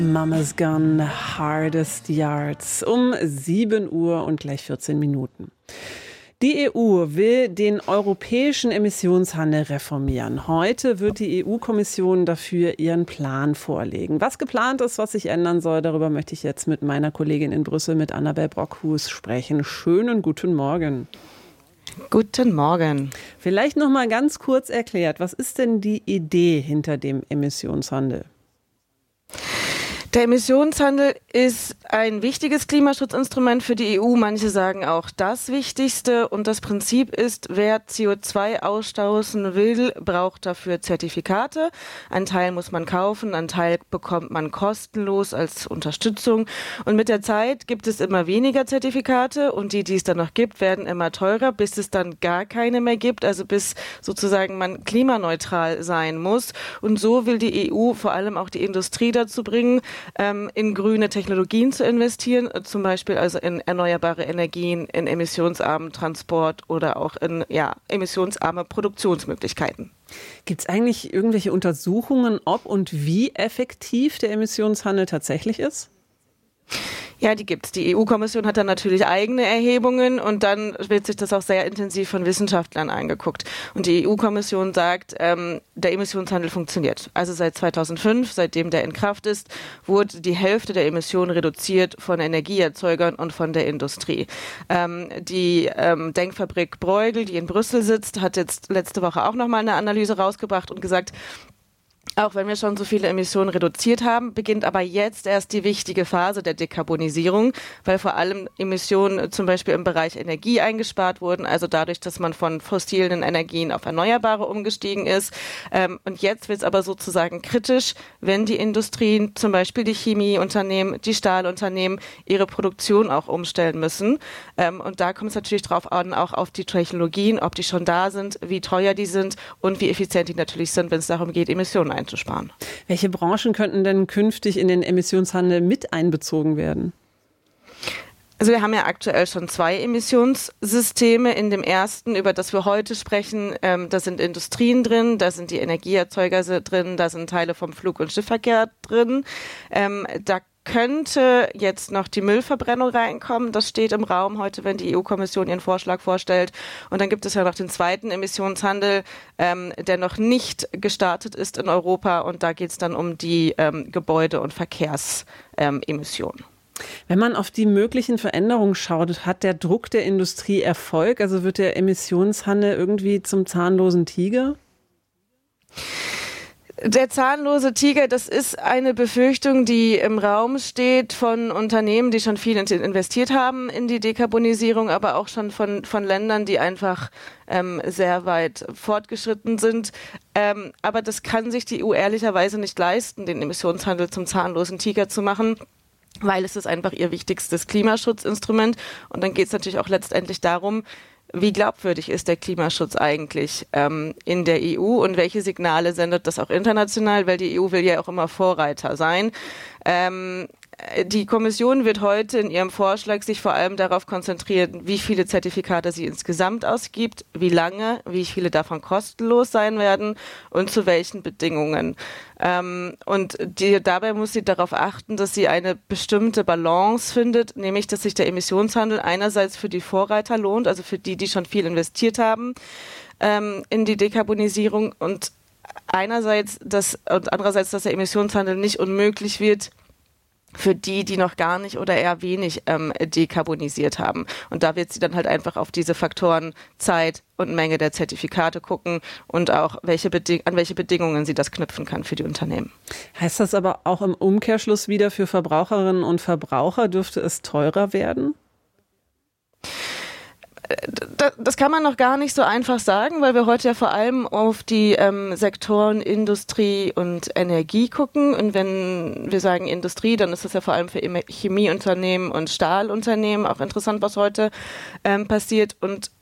Mama's Gone, Hardest Yards um 7 Uhr und gleich 14 Minuten. Die EU will den europäischen Emissionshandel reformieren. Heute wird die EU-Kommission dafür ihren Plan vorlegen. Was geplant ist, was sich ändern soll, darüber möchte ich jetzt mit meiner Kollegin in Brüssel, mit Annabel Brockhus, sprechen. Schönen guten Morgen. Guten Morgen. Vielleicht noch mal ganz kurz erklärt, was ist denn die Idee hinter dem Emissionshandel? Der Emissionshandel ist ein wichtiges Klimaschutzinstrument für die EU. Manche sagen auch das Wichtigste. Und das Prinzip ist, wer CO2 ausstoßen will, braucht dafür Zertifikate. Ein Teil muss man kaufen, ein Teil bekommt man kostenlos als Unterstützung. Und mit der Zeit gibt es immer weniger Zertifikate und die es dann noch gibt, werden immer teurer, bis es dann gar keine mehr gibt. Also bis sozusagen man klimaneutral sein muss. Und so will die EU vor allem auch die Industrie dazu bringen, in grüne Technologien zu investieren, zum Beispiel also in erneuerbare Energien, in emissionsarmen Transport oder auch in emissionsarme Produktionsmöglichkeiten. Gibt es eigentlich irgendwelche Untersuchungen, ob und wie effektiv der Emissionshandel tatsächlich ist? Ja, die gibt's. Die EU-Kommission hat dann natürlich eigene Erhebungen und dann wird sich das auch sehr intensiv von Wissenschaftlern angeguckt. Und die EU-Kommission sagt, der Emissionshandel funktioniert. Also seit 2005, seitdem der in Kraft ist, wurde die Hälfte der Emissionen reduziert von Energieerzeugern und von der Industrie. Die Denkfabrik Bruegel, die in Brüssel sitzt, hat jetzt letzte Woche auch nochmal eine Analyse rausgebracht und gesagt, auch wenn wir schon so viele Emissionen reduziert haben, beginnt aber jetzt erst die wichtige Phase der Dekarbonisierung, weil vor allem Emissionen zum Beispiel im Bereich Energie eingespart wurden, also dadurch, dass man von fossilen Energien auf erneuerbare umgestiegen ist. Und jetzt wird es aber sozusagen kritisch, wenn die Industrien, zum Beispiel die Chemieunternehmen, die Stahlunternehmen, ihre Produktion auch umstellen müssen. Und da kommt es natürlich drauf an, auch auf die Technologien, ob die schon da sind, wie teuer die sind und wie effizient die natürlich sind, wenn es darum geht, Emissionen einzusparen. Welche Branchen könnten denn künftig in den Emissionshandel mit einbezogen werden? Also wir haben ja aktuell schon 2 Emissionssysteme. In dem ersten, über das wir heute sprechen, da sind Industrien drin, da sind die Energieerzeuger drin, da sind Teile vom Flug- und Schiffverkehr drin. Da könnte jetzt noch die Müllverbrennung reinkommen. Das steht im Raum heute, wenn die EU-Kommission ihren Vorschlag vorstellt. Und dann gibt es ja noch den zweiten Emissionshandel, der noch nicht gestartet ist in Europa. Und da geht es dann um die Gebäude- und Verkehrsemissionen. Wenn man auf die möglichen Veränderungen schaut, hat der Druck der Industrie Erfolg? Also wird der Emissionshandel irgendwie zum zahnlosen Tiger? Der zahnlose Tiger, das ist eine Befürchtung, die im Raum steht von Unternehmen, die schon viel investiert haben in die Dekarbonisierung, aber auch schon von Ländern, die einfach sehr weit fortgeschritten sind. Aber das kann sich die EU ehrlicherweise nicht leisten, den Emissionshandel zum zahnlosen Tiger zu machen, weil es ist einfach ihr wichtigstes Klimaschutzinstrument. Und dann geht es natürlich auch letztendlich darum, wie glaubwürdig ist der Klimaschutz eigentlich in der EU und welche Signale sendet das auch international, weil die EU will ja auch immer Vorreiter sein. Die Kommission wird heute in ihrem Vorschlag sich vor allem darauf konzentrieren, wie viele Zertifikate sie insgesamt ausgibt, wie lange, wie viele davon kostenlos sein werden und zu welchen Bedingungen. Dabei muss sie darauf achten, dass sie eine bestimmte Balance findet, nämlich dass sich der Emissionshandel einerseits für die Vorreiter lohnt, also für die schon viel investiert haben in die Dekarbonisierung und andererseits, dass der Emissionshandel nicht unmöglich wird für die noch gar nicht oder eher wenig dekarbonisiert haben. Und da wird sie dann halt einfach auf diese Faktoren Zeit und Menge der Zertifikate gucken und auch an welche Bedingungen sie das knüpfen kann für die Unternehmen. Heißt das aber auch im Umkehrschluss wieder, für Verbraucherinnen und Verbraucher dürfte es teurer werden? Das kann man noch gar nicht so einfach sagen, weil wir heute ja vor allem auf die Sektoren Industrie und Energie gucken. Und wenn wir sagen Industrie, dann ist das ja vor allem für Chemieunternehmen und Stahlunternehmen auch interessant, was heute passiert. Und